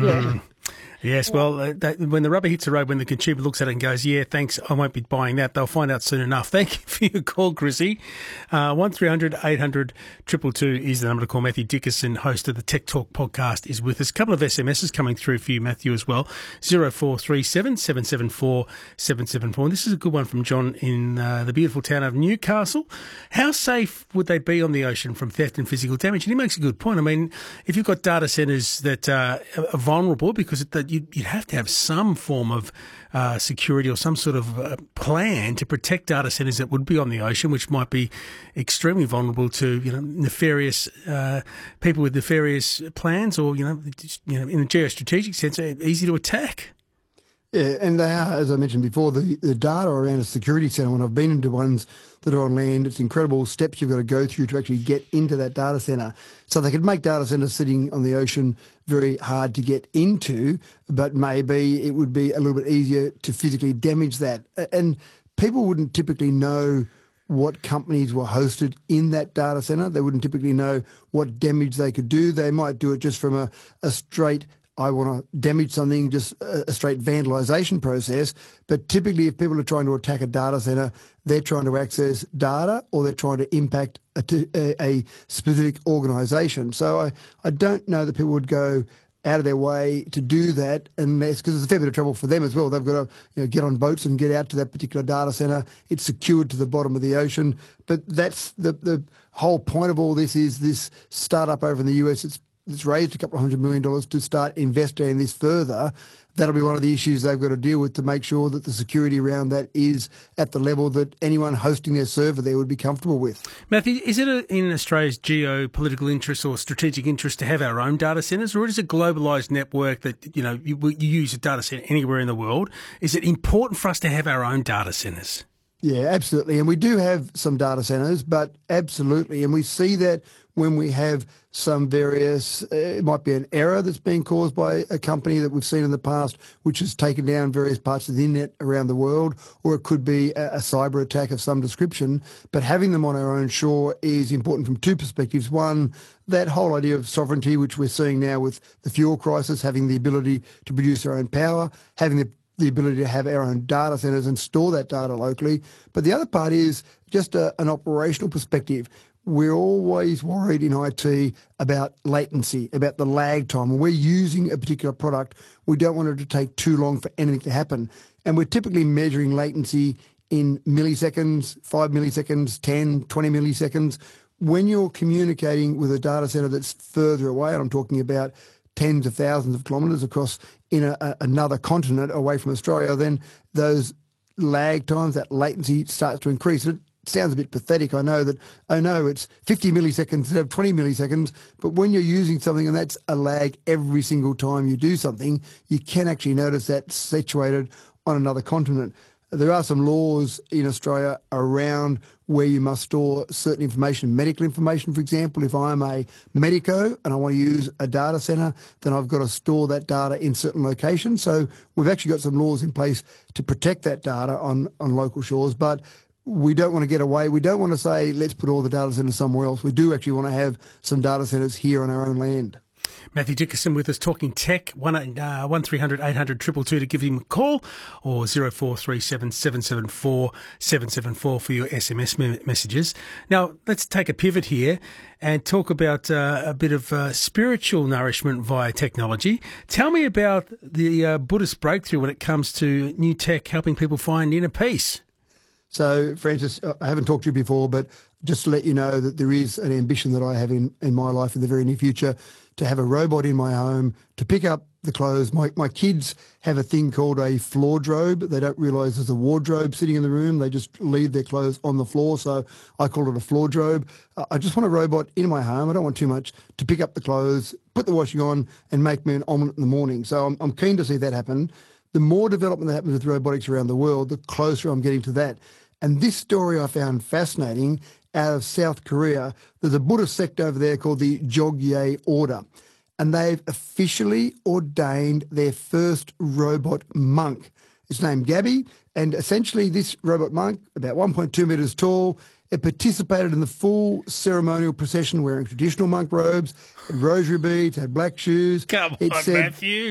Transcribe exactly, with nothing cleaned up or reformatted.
Mm. Yes, well, uh, that, when the rubber hits the road, when the consumer looks at it and goes, yeah, thanks, I won't be buying that, they'll find out soon enough. Thank you for your call, Chrissy. Uh, one three hundred eight hundred two two two is the number to call. Matthew Dickerson, host of the Tech Talk podcast, is with us. A couple of S M Ses coming through for you, Matthew, as well. zero four three seven seven seven four seven seven four. And this is a good one from John in uh, the beautiful town of Newcastle. How safe would they be on the ocean from theft and physical damage? And he makes a good point. I mean, if you've got data centres that uh, are vulnerable because it, that you'd, you'd have to have some form of uh, security or some sort of uh, plan to protect data centres that would be on the ocean, which might be extremely vulnerable to, you know, nefarious uh, people with nefarious plans, or, you know, just, you know, in a geostrategic sense, easy to attack. Yeah, and they are, as I mentioned before, the, the data around a security centre, when I've been into ones that are on land, it's incredible steps you've got to go through to actually get into that data centre. So they could make data centres sitting on the ocean very hard to get into, but maybe it would be a little bit easier to physically damage that. And people wouldn't typically know what companies were hosted in that data centre. They wouldn't typically know what damage they could do. They might do it just from a, a straight I want to damage something, just a, a straight vandalisation process. But typically, if people are trying to attack a data centre, they're trying to access data or they're trying to impact a, a, a specific organisation. So I, I don't know that people would go out of their way to do that, unless, because it's a fair bit of trouble for them as well. They've got to, you know, get on boats and get out to that particular data centre. It's secured to the bottom of the ocean. But that's the, the whole point of all this, is this startup over in the U S. It's It's raised a couple of hundred million dollars to start investigating this further. That'll be one of the issues they've got to deal with, to make sure that the security around that is at the level that anyone hosting their server there would be comfortable with. Matthew, is it a, in Australia's geopolitical interest or strategic interest to have our own data centres, or is it a globalised network that, you know, you, you use a data centre anywhere in the world? Is it important for us to have our own data centres? Yeah, absolutely. And we do have some data centres, but absolutely. And we see that when we have some various, uh, it might be an error that's being caused by a company that we've seen in the past, which has taken down various parts of the internet around the world, or it could be a, a cyber attack of some description. But having them on our own shore is important from two perspectives. One, that whole idea of sovereignty, which we're seeing now with the fuel crisis, having the ability to produce our own power, having the the ability to have our own data centres and store that data locally. But the other part is just a, an operational perspective. We're always worried in I T about latency, about the lag time. When we're using a particular product, we don't want it to take too long for anything to happen. And we're typically measuring latency in milliseconds, five milliseconds, ten, twenty milliseconds. When you're communicating with a data centre that's further away, and I'm talking about tens of thousands of kilometres across in a, a, another continent away from Australia, then those lag times, that latency starts to increase. It sounds a bit pathetic. I know that, oh no, it's fifty milliseconds instead of twenty milliseconds, but when you're using something and that's a lag every single time you do something, you can actually notice that situated on another continent. There are some laws in Australia around where you must store certain information, medical information, for example. If I'm a medico and I want to use a data centre, then I've got to store that data in certain locations. So we've actually got some laws in place to protect that data on, on local shores, but we don't want to get away. We don't want to say, let's put all the data centres somewhere else. We do actually want to have some data centres here on our own land. Matthew Dickerson with us talking tech. one three hundred eight hundred two two two to give him a call, or zero four three seven seven seven four seven seven four for your S M S me- messages. Now, let's take a pivot here and talk about uh, a bit of uh, spiritual nourishment via technology. Tell me about the uh, Buddhist breakthrough when it comes to new tech helping people find inner peace. So, Francis, I haven't talked to you before, but just to let you know that there is an ambition that I have in, in my life in the very near future to have a robot in my home to pick up the clothes. My my kids have a thing called a floordrobe. They don't realise there's a wardrobe sitting in the room. They just leave their clothes on the floor, so I call it a floordrobe. Uh, I just want a robot in my home. I don't want too much to pick up the clothes, put the washing on, and make me an omelette in the morning. So I'm, I'm keen to see that happen. The more development that happens with robotics around the world, the closer I'm getting to that. And this story I found fascinating out of South Korea. There's a Buddhist sect over there called the Jogye Order, and they've officially ordained their first robot monk. It's named Gabby, and essentially this robot monk, about one point two metres tall, it participated in the full ceremonial procession wearing traditional monk robes, had rosary beads, had black shoes. Come it on, said, Matthew.